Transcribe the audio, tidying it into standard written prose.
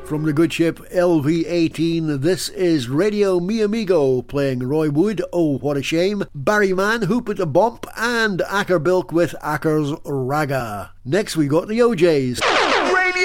From the good ship LV-18, this is Radio Mi Amigo playing Roy Wood, Oh What a Shame, Barry Mann, Hoop at the Bump, and Acker Bilk with Acker's Raga. Next we got the OJs.